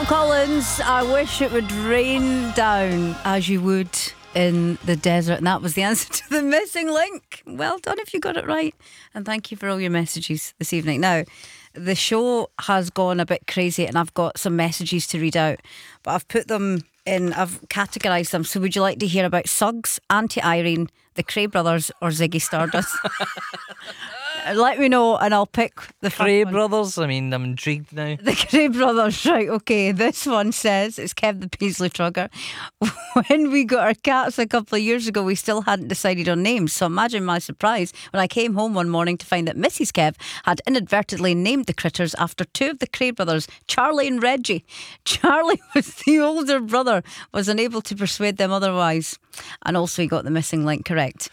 Collins, I wish it would rain down as you would in the desert. And that was the answer to the missing link. Well done if you got it right. And thank you for all your messages this evening. Now, the show has gone a bit crazy and I've got some messages to read out, but I've put them in, I've categorised them. So would you like to hear about Suggs, Auntie Irene, the Cray Brothers or Ziggy Stardust? Let me know and I'll pick the Cray one. Brothers, I mean, I'm intrigued now. The Cray Brothers, right, okay. This one says, it's Kev the Paisley Trugger. When we got our cats a couple of years ago, we still hadn't decided on names. So imagine my surprise when I came home one morning to find that Mrs. Kev had inadvertently named the critters after two of the Cray Brothers, Charlie and Reggie. Charlie was the older brother, was unable to persuade them otherwise. And also he got the missing link correct.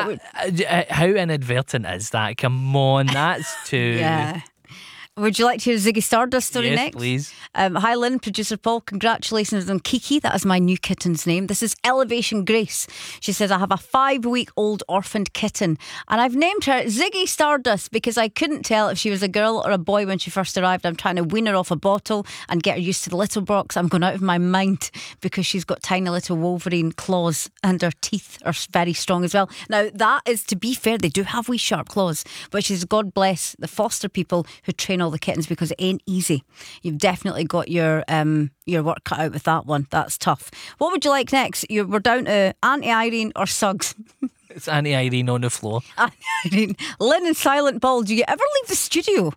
How inadvertent is that? Come on, that's too... Yeah. Would you like to hear Ziggy Stardust story yes, next? Please. Hi Lynn, producer Paul, congratulations on Kiki. That is my new kitten's name. This is Elevation Grace. She says, I have a 5-week-old orphaned kitten and I've named her Ziggy Stardust because I couldn't tell if she was a girl or a boy when she first arrived. I'm trying to wean her off a bottle and get her used to the litter box. I'm going out of my mind because she's got tiny little Wolverine claws and her teeth are very strong as well. Now that is, to be fair, they do have wee sharp claws, but she's, God bless the foster people who train all the kittens because it ain't easy. You've definitely got your work cut out with that one. That's tough. What would you like next? We're down to Auntie Irene or Suggs. It's Auntie Irene on the floor. Auntie Irene. Lynn and Silent Paul, do you ever leave the studio?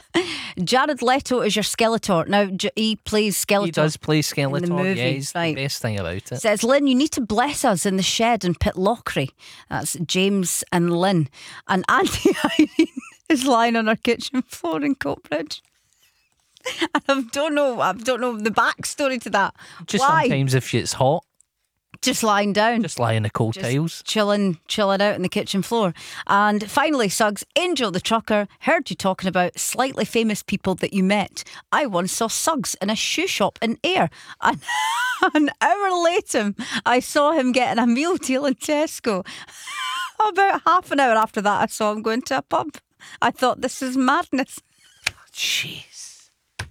Jared Leto is your Skeletor. Now, he plays Skeletor. He does play Skeletor. In the movie, yeah, he's right. the best thing about it. Says, Lynn, you need to bless us in the shed in Pitlochry. That's James and Lynn. And Auntie Irene is lying on her kitchen floor in Coatbridge. And I don't know the backstory to that. Just Why? sometimes if it's hot, Just lying down. just lie in the cold tiles. Chilling out in the kitchen floor. And finally, Suggs, Angel the Trucker, heard you talking about slightly famous people that you met. I once saw Suggs in a shoe shop in Ayr. And an hour later, I saw him getting a meal deal in Tesco. About half an hour after that, I saw him going to a pub. I thought, this is madness. Jeez.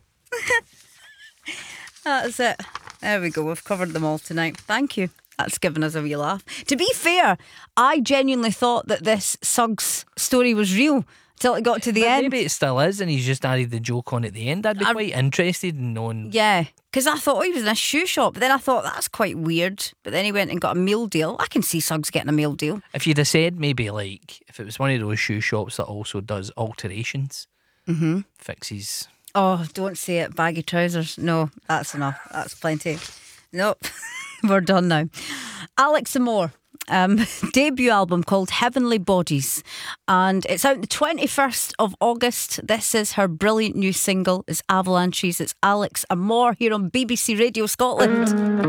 That's it. There we go. We've covered them all tonight. Thank you. That's given us a wee laugh. To be fair, I genuinely thought that this Suggs story was real till it got to the end. Maybe it still is and he's just added the joke on at the end. I'd be quite interested in knowing. Yeah, because I thought, he was in a shoe shop. But then I thought, that's quite weird. But then he went and got a meal deal. I can see Suggs getting a meal deal. If you'd have said maybe like, if it was one of those shoe shops that also does alterations, fixes... Oh, don't say it. Baggy trousers. No, that's enough. That's plenty. Nope. We're done now. Alex Amore. Debut album called Heavenly Bodies, and it's out the 21st of August. This is her brilliant new single. It's Avalanches. It's Alex Amore here on BBC Radio Scotland.